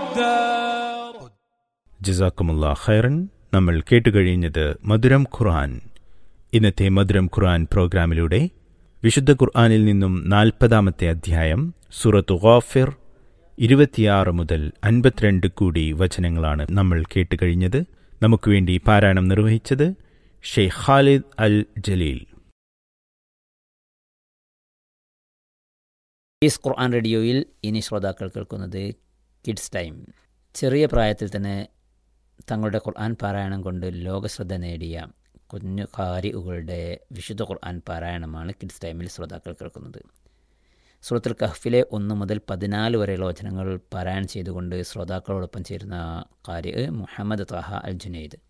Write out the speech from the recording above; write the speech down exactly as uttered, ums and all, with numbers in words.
الدار. ജസാക്കുമുല്ലാ ഖൈറൻ. നമ്മൾ കേട്ടുകഴിഞ്ഞത് മധുരം ഖുർആൻ. ഇന്നത്തെ മധുരം ഖുർആൻ പ്രോഗ്രാമിലൂടെ വിശുദ്ധ ഖുർആനിൽ നിന്നും നാൽപ്പതാമത്തെ അധ്യായം സൂറത്തു ഗാഫിർ ഇരുപത്തിയാറ് മുതൽ അൻപത്തിരണ്ട് കൂടി വചനങ്ങളാണ് നമ്മൾ കേട്ടുകഴിഞ്ഞത്. നമുക്ക് വേണ്ടി പാരായണം നിർവഹിച്ചത് ഷെയ്ഖ് ഖാലിദ് അൽ ജലീൽ. ഈസ് ഖുർആൻ റേഡിയോയിൽ ഇനി ശ്രോതാക്കൾ കേൾക്കുന്നത് കിഡ്സ് ടൈം. ചെറിയ പ്രായത്തിൽ തന്നെ തങ്ങളുടെ ഖുർആൻ പാരായണം കൊണ്ട് ലോകശ്രദ്ധ നേടിയ കുഞ്ഞു ഖാരിഉകളുടെ വിശുദ്ധ ഖുർആൻ പാരായണമാണ് കിഡ്സ് ടൈമിൽ ശ്രോതാക്കൾ കേൾക്കുന്നത്. സൂറത്തുൽ കഹ്ഫിലെ ഒന്ന് മുതൽ പതിനാല് വരെയുള്ള വചനങ്ങൾ പാരായണം ചെയ്തുകൊണ്ട് ശ്രോതാക്കളോടൊപ്പം ചേരുന്ന ഖാരി മുഹമ്മദ് ത്വാഹ അൽ ജുനൈദ്.